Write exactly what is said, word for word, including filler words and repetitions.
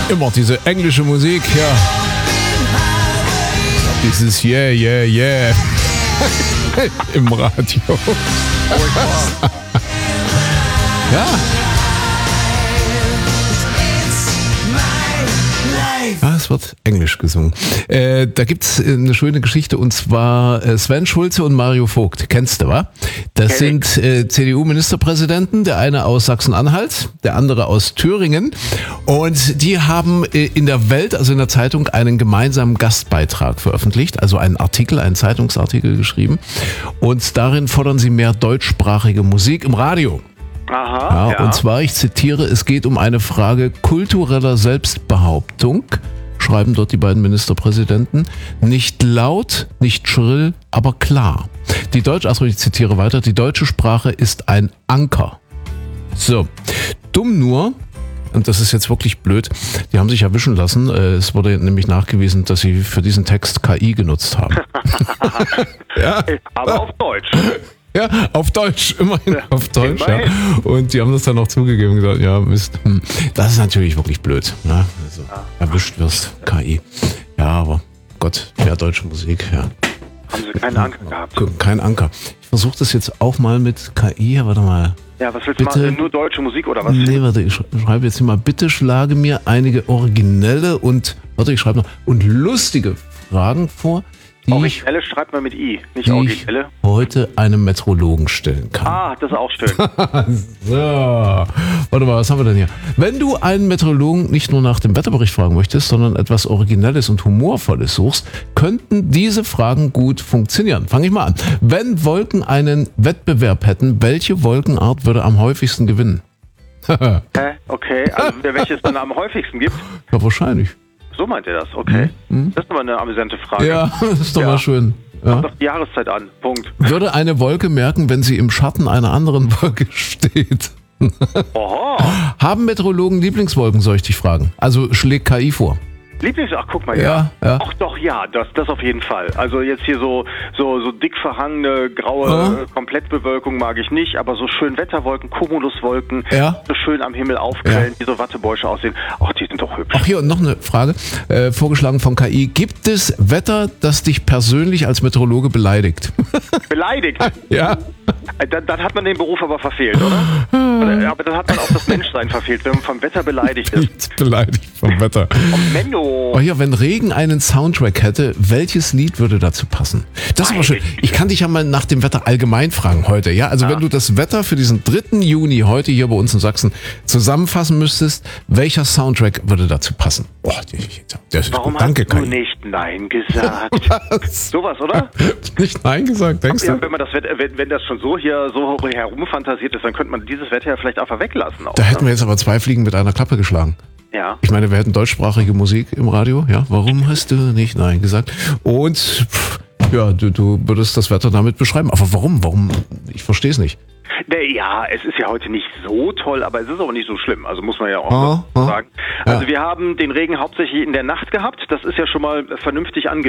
Immer diese englische Musik, ja. Dieses Yeah, yeah, yeah. Im Radio. Ja. Ah, es wird Englisch gesungen. Äh, da gibt's eine schöne Geschichte und zwar äh, Sven Schulze und Mario Vogt. Kennst du, wa? Das Kenn sind äh, C D U-Ministerpräsidenten, der eine aus Sachsen-Anhalt, der andere aus Thüringen. Und die haben äh, in der Welt, also in der Zeitung, einen gemeinsamen Gastbeitrag veröffentlicht, also einen Artikel, einen Zeitungsartikel geschrieben. Und darin fordern sie mehr deutschsprachige Musik im Radio. Aha, ja, ja. Und zwar, ich zitiere, es geht um eine Frage kultureller Selbstbehauptung, schreiben dort die beiden Ministerpräsidenten. Nicht laut, nicht schrill, aber klar. Die deutsche, also ich zitiere weiter, die deutsche Sprache ist ein Anker. So, dumm nur, und das ist jetzt wirklich blöd, die haben sich erwischen lassen. Es wurde nämlich nachgewiesen, dass sie für diesen Text K I genutzt haben. Ja. Aber auf Deutsch. Ja, auf Deutsch, immerhin auf Deutsch. Ja. Und die haben das dann auch zugegeben und gesagt, ja, Mist, das ist natürlich wirklich blöd. Ne? Also, erwischt wirst, K I. Ja, aber Gott, ja, deutsche Musik, ja. Haben sie keinen Anker gehabt? Kein Anker. Ich versuche das jetzt auch mal mit K I, warte mal. Ja, was willst bitte, du machen? Nur deutsche Musik oder was? Nee, warte, ich schreibe jetzt hier mal, bitte schlage mir einige originelle und, warte, ich schreibe noch, und lustige Fragen vor, die Originelle schreibt man mit I, nicht die originelle. ich heute einem Meteorologen stellen kann. Ah, das ist auch schön. So, warte mal, was haben wir denn hier? Wenn du einen Meteorologen nicht nur nach dem Wetterbericht fragen möchtest, sondern etwas Originelles und Humorvolles suchst, könnten diese Fragen gut funktionieren. Fange ich mal an. Wenn Wolken einen Wettbewerb hätten, welche Wolkenart würde am häufigsten gewinnen? Hä? Okay, also welche es dann am häufigsten gibt? Ja, wahrscheinlich. So meint er das, okay. Mhm. Das ist aber eine amüsante Frage. Ja, das ist doch Ja. mal schön. Ja. Mach doch die Jahreszeit an, Punkt. Würde eine Wolke merken, wenn sie im Schatten einer anderen Wolke steht? Oho. Haben Meteorologen Lieblingswolken, soll ich dich fragen? Also schlägt K I vor. Lieblings... Ach, guck mal, Ja, ja. ja. Ach doch, ja, das, das auf jeden Fall. Also jetzt hier so, so, so dick verhangene, graue Ja. äh, Komplettbewölkung mag ich nicht, aber so schön Wetterwolken, Cumuluswolken, Ja. so schön am Himmel aufquellen, Ja. die so Wattebäusche aussehen, ach, die sind doch hübsch. Ach, hier und noch eine Frage, äh, vorgeschlagen von K I. Gibt es Wetter, das dich persönlich als Meteorologe beleidigt? Beleidigt. Ja. Äh, Dann, dann hat man den Beruf aber verfehlt, oder? Aber dann hat man auch das Menschsein verfehlt, wenn man vom Wetter beleidigt ist. Nicht beleidigt vom Wetter. Oh, Menno. Oh, hier, wenn Regen einen Soundtrack hätte, welches Lied würde dazu passen? Das ist aber schön. Ich kann dich ja mal nach dem Wetter allgemein fragen heute. Ja, also Ja. wenn du das Wetter für diesen dritten Juni heute hier bei uns in Sachsen zusammenfassen müsstest, welcher Soundtrack würde dazu passen? Oh, der ist Warum gut. Danke, hast du K I. nicht Nein gesagt? Was? Sowas, oder? Nicht Nein gesagt, denkst Ja, du? wenn man das Wetter, wenn, wenn das schon so hier so herumfantasiert ist, dann könnte man dieses Wetter ja vielleicht einfach weglassen. Auch, Da hätten ne? wir jetzt aber zwei Fliegen mit einer Klappe geschlagen. Ja. Ich meine, wir hätten deutschsprachige Musik im Radio, ja. Warum hast du nicht Nein gesagt? Und pff, ja, du, du würdest das Wetter damit beschreiben. Aber warum? Warum? Ich verstehe es nicht. Ja, es ist ja heute nicht so toll, aber es ist auch nicht so schlimm. Also muss man ja auch Ah, so ah. sagen. Also Ja. wir haben den Regen hauptsächlich in der Nacht gehabt. Das ist ja schon mal vernünftig angelegt.